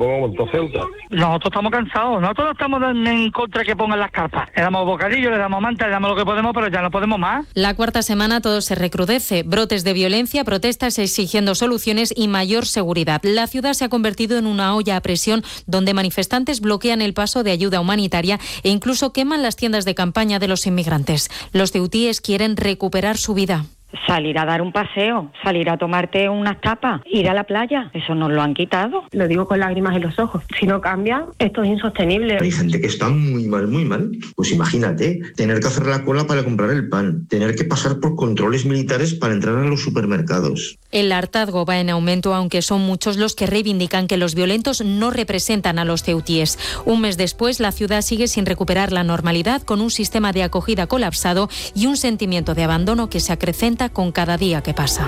supongo como en todo Ceuta. Nosotros estamos cansados, nosotros no estamos en contra que pongan las carpas. Le damos bocadillo, le damos manta, le damos lo que podemos, pero ya no podemos más. La cuarta semana todo se recrudece. Brotes de violencia, protestas exigiendo soluciones y mayor seguridad. La ciudad se ha convertido en una olla a presión donde manifestantes bloquean el paso de ayuda humanitaria e incluso queman las tiendas de campaña de los inmigrantes. Los ceutíes quieren recuperar su vida. Salir a dar un paseo, salir a tomarte unas tapas, ir a la playa, eso nos lo han quitado. Lo digo con lágrimas en los ojos. Si no cambia, esto es insostenible. Hay gente que está muy mal. Pues imagínate, tener que hacer la cola para comprar el pan, tener que pasar por controles militares para entrar a los supermercados. El hartazgo va en aumento, aunque son muchos los que reivindican que los violentos no representan a los ceutíes. Un mes después, la ciudad sigue sin recuperar la normalidad, con un sistema de acogida colapsado y un sentimiento de abandono que se acrecenta con cada día que pasa.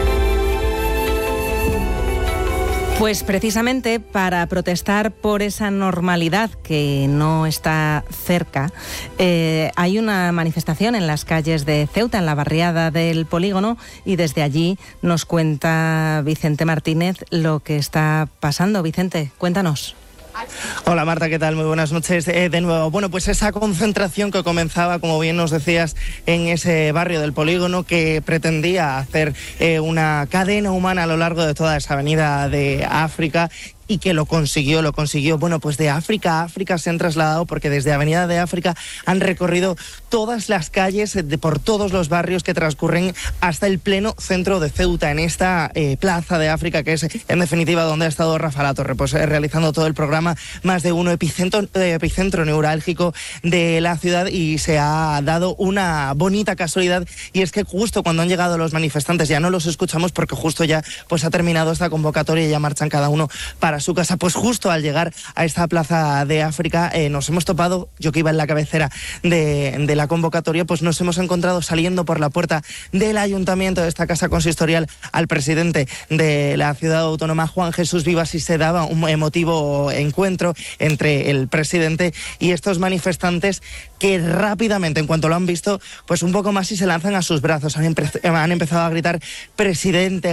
Pues precisamente para protestar por esa normalidad que no está cerca, hay una manifestación en las calles de Ceuta, en la barriada del Polígono, y desde allí nos cuenta Vicente Martínez lo que está pasando. Vicente, cuéntanos. Hola Marta, ¿qué tal? Muy buenas noches de nuevo. Bueno, pues esa concentración que comenzaba, como bien nos decías, en ese barrio del Polígono, que pretendía hacer una cadena humana a lo largo de toda esa avenida de África, y que lo consiguió. Bueno, pues de África a África se han trasladado, porque desde Avenida de África han recorrido todas las calles por todos los barrios que transcurren hasta el pleno centro de Ceuta, en esta Plaza de África, que es en definitiva donde ha estado Rafa Latorre, pues realizando todo el programa Más de Uno, epicentro neurálgico de la ciudad. Y se ha dado una bonita casualidad, y es que justo cuando han llegado los manifestantes, ya no los escuchamos porque justo ya pues ha terminado esta convocatoria y ya marchan cada uno para su casa. Pues justo al llegar a esta Plaza de África nos hemos topado, yo que iba en la cabecera de la convocatoria, pues nos hemos encontrado saliendo por la puerta del ayuntamiento, de esta casa consistorial, al presidente de la ciudad autónoma, Juan Jesús Vivas, y se daba un emotivo encuentro entre el presidente y estos manifestantes, que rápidamente, en cuanto lo han visto, pues un poco más y se lanzan a sus brazos. Han empezado a gritar: presidente,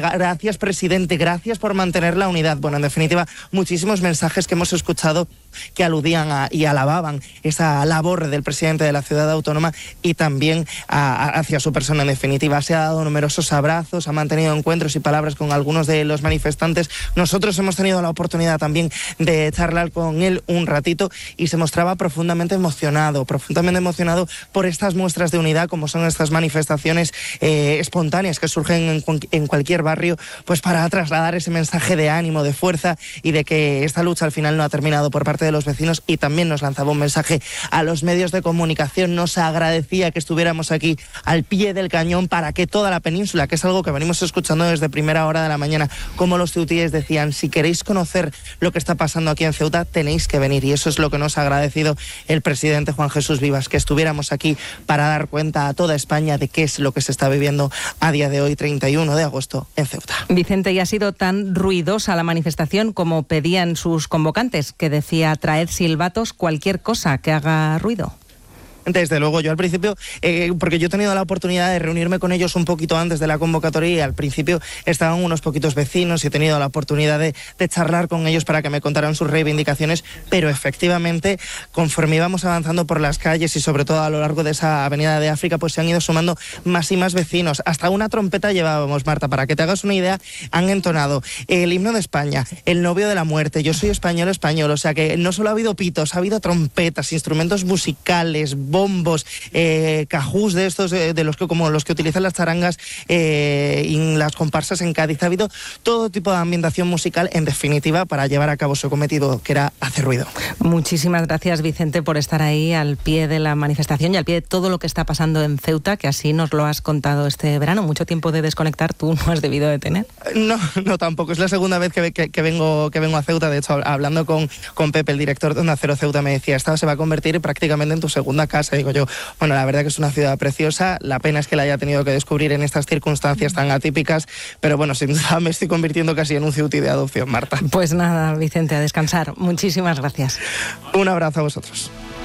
gracias por mantener la unidad. Bueno, en definitiva, muchísimos mensajes que hemos escuchado que aludían y alababan esa labor del presidente de la ciudad autónoma y también hacia su persona. En definitiva, se ha dado numerosos abrazos, ha mantenido encuentros y palabras con algunos de los manifestantes. Nosotros hemos tenido la oportunidad también de charlar con él un ratito, y se mostraba profundamente emocionado por estas muestras de unidad, como son estas manifestaciones espontáneas que surgen en cualquier barrio, pues para trasladar ese mensaje de ánimo, de fuerza, y de que esta lucha al final no ha terminado por parte de los vecinos. Y también nos lanzaba un mensaje a los medios de comunicación, nos agradecía que estuviéramos aquí al pie del cañón para que toda la península, que es algo que venimos escuchando desde primera hora de la mañana, como los ceutíes decían: si queréis conocer lo que está pasando aquí en Ceuta, tenéis que venir. Y eso es lo que nos ha agradecido el presidente Juan Jesús Vivas, que estuviéramos aquí para dar cuenta a toda España de qué es lo que se está viviendo a día de hoy, 31 de agosto, en Ceuta. Vicente, ¿y ha sido tan ruidosa la manifestación como pedían sus convocantes, que decía: traed silbatos, cualquier cosa que haga ruido? Desde luego, yo al principio, porque yo he tenido la oportunidad de reunirme con ellos un poquito antes de la convocatoria, y al principio estaban unos poquitos vecinos y he tenido la oportunidad de charlar con ellos para que me contaran sus reivindicaciones, pero efectivamente, conforme íbamos avanzando por las calles y sobre todo a lo largo de esa Avenida de África, pues se han ido sumando más y más vecinos. Hasta una trompeta llevábamos, Marta, para que te hagas una idea. Han entonado el himno de España, el novio de la muerte, yo soy español, o sea que no solo ha habido pitos, ha habido trompetas, instrumentos musicales, bombos, cajús de estos, de los que, como los que utilizan las charangas y las comparsas en Cádiz. Ha habido todo tipo de ambientación musical, en definitiva, para llevar a cabo su cometido, que era hacer ruido. Muchísimas gracias, Vicente, por estar ahí al pie de la manifestación y al pie de todo lo que está pasando en Ceuta, que así nos lo has contado este verano. Mucho tiempo de desconectar tú no has debido de tener. No, tampoco. Es la segunda vez que vengo a Ceuta. De hecho, hablando con Pepe, el director de Onda Cero Ceuta, me decía: esta se va a convertir prácticamente en tu segunda casa. Digo yo, bueno, la verdad que es una ciudad preciosa, la pena es que la haya tenido que descubrir en estas circunstancias tan atípicas, pero bueno, sin duda me estoy convirtiendo casi en un ceutí de adopción, Marta. Pues nada, Vicente, a descansar. Muchísimas gracias. Un abrazo a vosotros.